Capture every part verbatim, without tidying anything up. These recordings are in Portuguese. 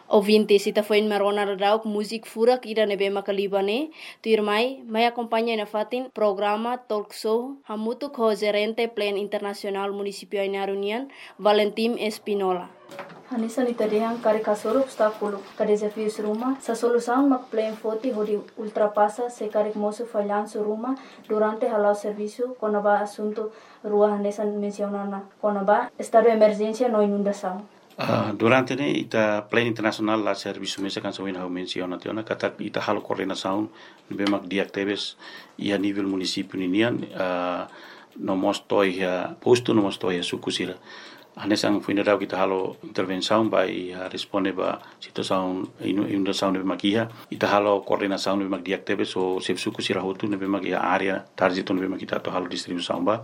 Ouvintes, ita foi em Marona Radau, música fura que ira nebe makalibane, tu irmai, mai acompanha na fatin programa talk show, hamutu ko gerente Plan Internacional Municipio Ainaro Union, Valentim Espinola. Hanisa ni tadehang kari kasoro obstáculo, ka desafios rumah, sa solução mak plan foti hodi ultrapassa se kari moço falhanço rumah durante halau serviço, quando ba assunto rua hanisa mencionana, quando ba estado de emergência no inundação. Uh, durante ne ita Plan Internacional la serviço mesa kan sawin hau menciona tiona kata ita halo coordenação bemak diactebes ia nível município ninian uh, no mostoi ya posto no mostoi ya sukusira anesang funeral kita halo intervenção vai uh, responde ba situação inundação de makia ita halo coordenação bemak diactebes o se sukusira hotu ne bemak ya area target no bemak kita to halo distribuição ba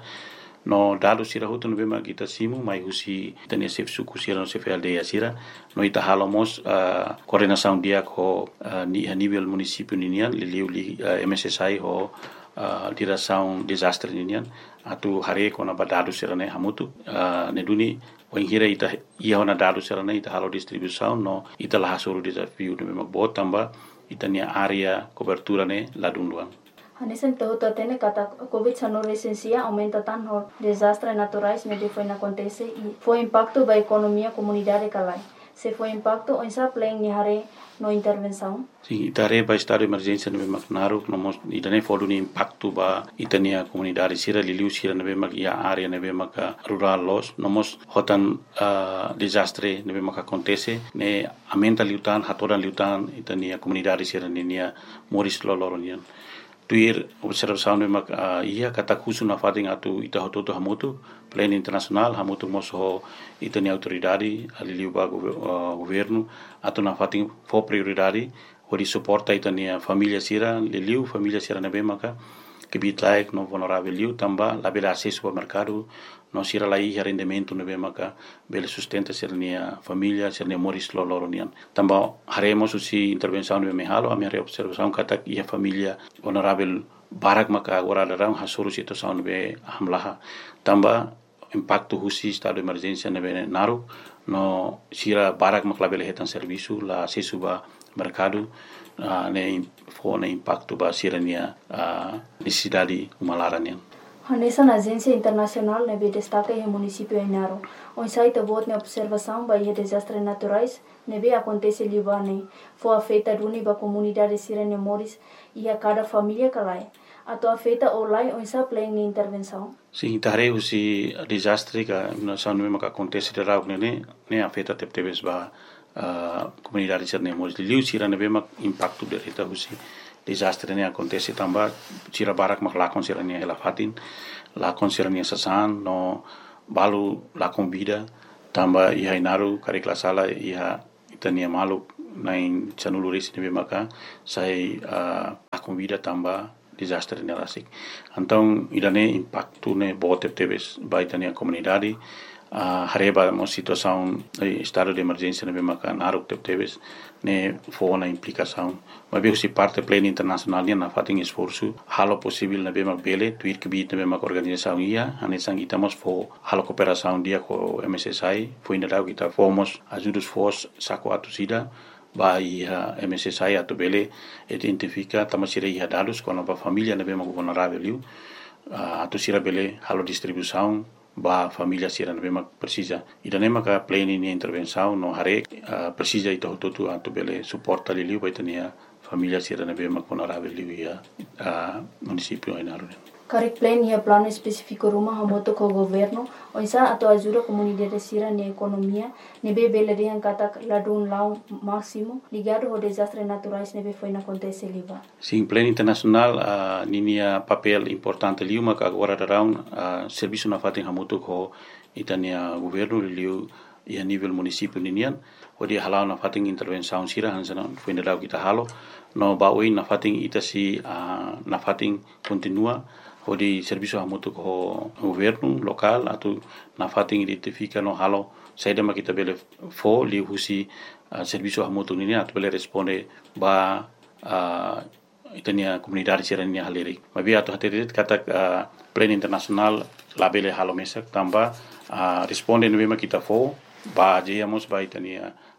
no dado sira hutu no bema kita simu mai husi tania sef suku sira no sef aldeia sira no ita halomos uh, coordenação dia ko uh, ni a nível município ninian liliu li uh, M S S I ho uh, direção desastre ninian atu hare ko na badado sira ne hamutu uh, ne duni o ingira ita ia ona dado sira ne ita halo distribuição no ita la hasuru desafio no bema botamba ita nia area cobertura ne ladunduan. Hanesan tahu tatene kata COVID sano resensia aumenta tan hor desastres naturais ne foi na acontece e foi impacto ba economia comunidade kalai. Se foi impacto onsa plan ni hare no intervenção. Sim, itare ba estado de emergência no Macnaro, no mos itane folu ni impacto ba itania comunidade sira liliu sira no bemak ia area no bemak rural los, no mos hotan uh, desastre no bemak acontece ne aumenta liutan hatoran liutan itania comunidade sira ninia moris loloronian. Tuir observação de mak uh, ia kata khusu na fating atu ita hototo hamutu Plan Internacional hamutu moso itani autoridade aliliu ba uh, governo atu na fating fo prioridade hori suporta itani família sira liliu família sira na bemaka que bitlaik no vulnerável liu tamba la bela acesso ao mercado no sira la ia rendimento no bemaka bele sustenta sirnia família sirnia moris loloronian tamba haremos usi intervenção no mehalo a minha observação kata ia família vulnerável barak maka agora darang hasuru situação be hamlaha tamba impacto husi estado de emergência no naru no sira barak makla bele hetan serviço la acesso ba mercado uh, ne fo ne impacto ba sirania uh, necessidade umalaranian. Hanesa na agência internacional ne be destaca em município Ainaro. On site bot ne observação ba desastres naturais ne be acontece libane. Fo afeta duni ba comunidade sirene moris e a cada família calai. Ato afeta olai on sa plan ni intervenção. Sim, tare usi desastre ka na sa no ka acontece de rau ne ne afeta tep tebes ba Uh, comunidade sirne moris liu sira ne bema impacto de reta husi desastre ne acontece tamba sira barak mak la con sira ne ela fatin la con sira ne sasan no balu la convida tamba ia inaru kare klasala ia itania malu nain chanuluris ne bema ka sai uh, la convida tamba desastre ne rasik então irane impacto ne bote tebes ba itania comunidade Uh, hareba mo situação eh, estado de emergência no bemaka naruk tep tebes ne fo na implicação mas bem se parte Plan Internacional na fating esforço halo possível na bemak bele tuir que bit na bemak organização ia anesang itamos fo halo cooperação dia com M S S I foi ainda kita fomos ajudos fos saco atusida ba ia M S S I atu bele identifica tamasira ia dados com a família na bemak vulnerável liu uh, atusira bele halo distribuição ba família sira na bema precisa ida nema ka plan ni intervenção no hare uh, precisa ito tutu atu bele suporta liliu ba itania família sira na bema vulnerável liu ia uh, município Ainaro. Karik plan ia plano específico rumah hamoto ko governo onsa ato ajuda comunidade sira ni economia nebe bele de kata ladun lau máximo ligado ao desastres naturais nebe foi na acontece liva. Sim, Plan Internacional uh, ninia papel importante liu maka agora darão uh, serviço na fatin hamoto ko itania governo liu ia nível município ninian odi halau na fatin intervenção sira hansana foi ndau kita halo no baoi na fatin itasi uh, na fatin continua odi serviço hamoto ko governo local atu na fatin identifica no halo saida makita bele fo li husi uh, serviço hamoto ninian atu bele responde ba uh, itania comunidade sirania haleri mabi atu haterit kata uh, Plan Internacional labele halo mesak tamba uh, responde no bema kita fo ba jeyamos ba itania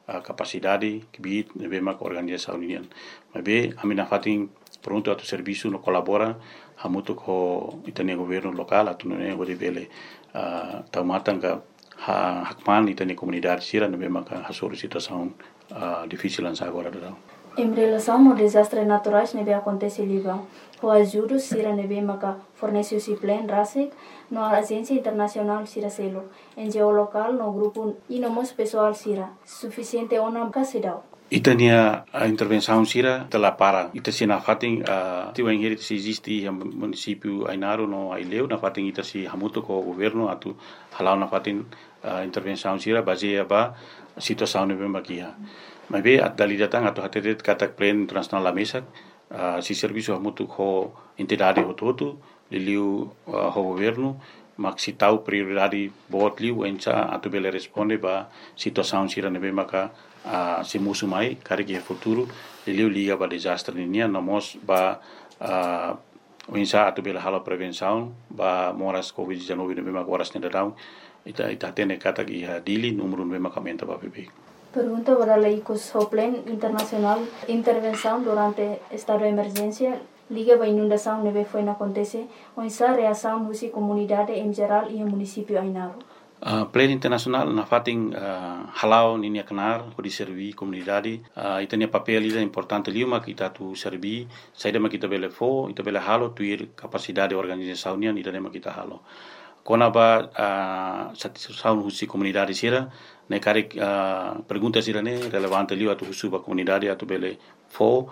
uh, capacidade que bit nebe mak organização unian. Mas be amina fatin pronto atu serviço no colabora hamutu ko itania governo local atu ne gode bele uh, taumatan ka ha hakman itania comunidade sira nebe mak hasoro situação uh, difícil ansa agora dau. Em relação ao desastres naturais nebe acontece liba, o ajuda sira nebe maka fornece o plan rasik no agência internacional sira selo, em geolocal no grupo e no mos pessoal sira, suficiente ona kasidau. Itania a intervenção sira tela para ita sina fating a tiu engeri se existe município Ainaro no Aileu na fating ita si hamuto ko governo atu halau na fating intervenção sira baseia ba situação nebe makia. Mas be dali datang atau hatetet katak plan internasional la mesa uh, si serviço hamutu ho entidade hototu liliu uh, ho governo mak si tau prioridade bot liu encha atu bele responde ba situação sira nebe maka uh, si musu mai kariki futuro liliu liga ba desastre ninia nomos ba uh, encha atu bele hala prevenção ba moras covid dezenove nebe maka waras nedadau ita ita tene katak iha dili número nebe maka menta ba bebe. Pergunta para la I C O S, o Plan Internacional Intervenção durante estado de emergência, liga para inundação neve foi na acontece, onde a reação da comunidade em geral e o município Ainaro. Uh, Plan Internacional na fating uh, halau ninia kenar ko di servi comunidade uh, itania papel ida importante liuma kita tu servi saida ma kita bele fo ita bele halo tuir capacidade organização nia ida ma kita halo kona ba uh, satisfação husi comunidade sira ne kare uh, pergunta sira ne relevante liu atu husu ba comunidade atu bele fo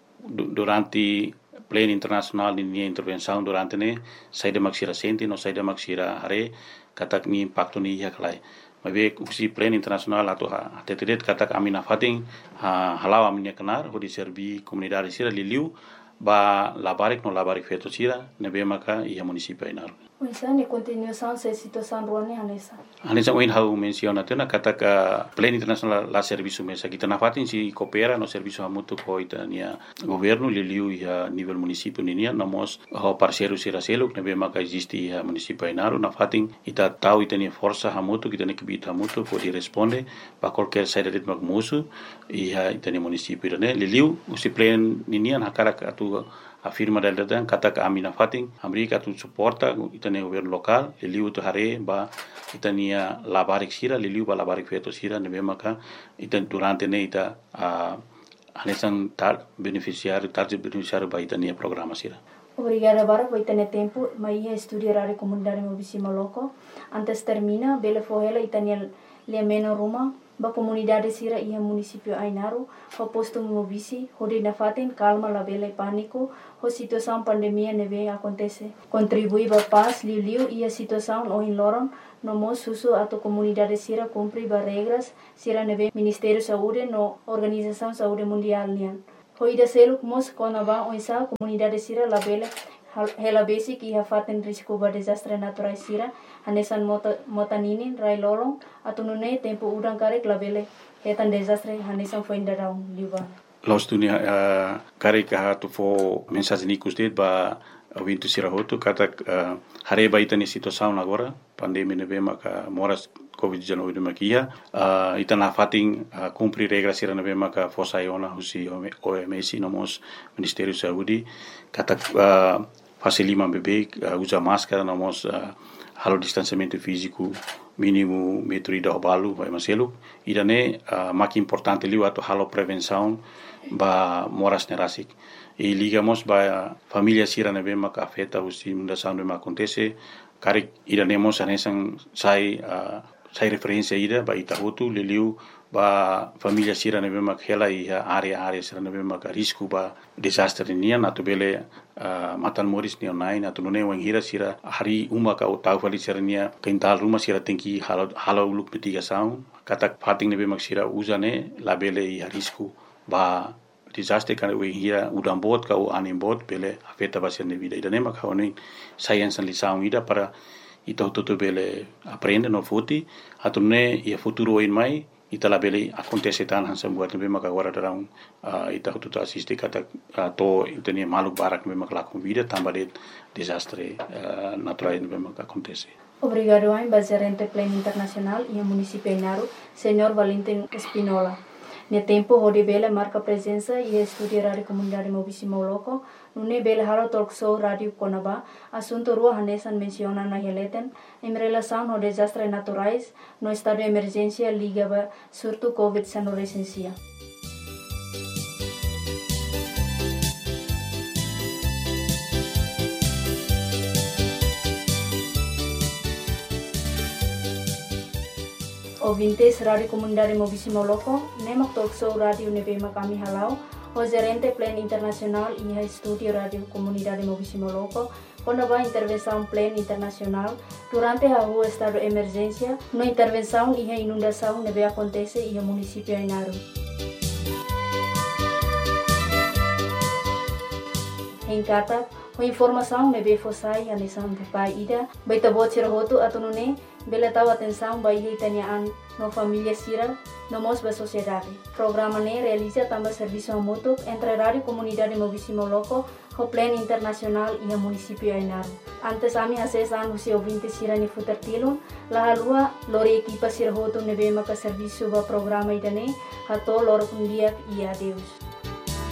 durante Plan Internacional ninia intervenção durante ne saida maksira senti no saida maksira hare katak ni impacto ni ya kalai mabe usi Plan Internacional atau ha tetedet katak amina fating ha halau aminya kenar ho di servi comunidade sira liliu ba labarik no labarik feto sira nebe maka ia municipio Ainaro. Unsa ne continuação se situação ruane hanesa. Hanesa oin hau menciona tena katak uh, Plan Internacional la serviço mesa kita na fatin si coopera no serviço hamutu ko itania governo liliu ia nível municipio ninia nomos ho parceiro sira selo nebe maka existe ia municipio Ainaro na fatin ita tau itania força hamutu kita ne kibita hamutu ko di responde pa qualquer saída de magmusu ia itania municipio ne liliu usi plan ninia na karak atu afirma del datang kata amina fating Amerika tu suporta itania governo local liliu tu hare ba itania labarik sira liliu ba labarik feto sira nebe maka itan durante ne ita a anesan tar beneficiário tar beneficiário ba itania programa sira. Obrigada para por tener tempo, mas ia estudar a comunidade mobisima loco. Antes termina, bele fohela itania le meno ruma ba comunidade sira ia municipio Ainaro, ho posto mobisi, ho de nafaten calma la bele pânico, ho situação pandemia neve acontece. Contribui ba paz liu liu ia situação o in loron, no mo susu ato comunidade sira cumpri ba regras sira neve Ministério Saúde no Organização Saúde Mundial nian. Ho ida seluk mos kona ba oisa comunidade sira la bele hela basic ia faten risco ba desastre natural sira hanesan mota motaninin rai lorong atau nune tempo udang karek labele hetan desastre hanesan foi ndarau liba los dunia uh, karek ha tu fo mensagem ni kustet ba ovintu sira hotu kata uh, hare ba itani situação agora pandemia neve maka moras covid dezenove makia uh, itana fating uh, cumprir regras sira neve maka fosa iona husi O M S nomos Ministério Saúde kata uh, fase lima bebê uh, usa máscara nomos uh, halo distanciamento físico mínimo metro ida balu vai maselo idane uh, mak importante liu atau halo prevenção ba moras nerasik e ligamos ba família sira neve mak afeta usi mundação neve acontece karek idane mos anesan sai uh, sai referência ida ba itahutu liliu ba família sira neve mak hela ia area area sira neve mak risco ba desastre nian atau bele uh, matan moris ni online atau nune wang hira sira hari uma ka tau fali sira nia kental rumah sira tengki halo halo uluk mitigação katak fating neve mak sira usane la bele ia risco ba desastre kan we hira udam bot ka u anim bot bele afeta ba sira vida ida nema ka oni science lição ida para ita toto bele aprende no futi atau ne ia futuro in mai ita la bele acontece tan hansa buat nebe maka agora darang uh, ita toto assiste kata uh, to itania maluk barak nebe maka lakon vida tamba de desastre uh, natural nebe maka acontece. Obrigado ao gerente Pleno Internacional e ao município Inaru, senhor Valentim Espinola. No tempo, onde bela marca presença e estudia a comunidade Mobisimo Loco, no bela halo talk show Rádio Conaba, assunto rua Hanesan menciona na releten, em relação ao desastres naturais, no estado de emergência ligado surto covid dezenove recensia. Ouvintes Rádio Comunidade Mobisimo Loco, nemak talk show Rádio Nebema kami halau, o gerente Pleno Internacional e a estúdio Rádio Comunidade Mobisimo Loco, quando vai intervenção Pleno Internacional, durante a rua estado de emergência, no intervenção e a inundação nebe acontece e o município Inaru. Em Kata, a informação nebe fosai a nesam pai ida, baita bot sirahotu atunune, bela tahu atenção bayi tanyaan no família sira no mos ba sociedade. Programa ne realiza também serviço mútuo entre Rádio Comunidade Mobisimo Loco, o Pleno Internacional e o município Inaru. Antes ami acesan usi ouvinte sira ni futertilun, la halua lori equipa sira hotu nebe maka serviço ba programa idane, hato loro kundiak e adeus.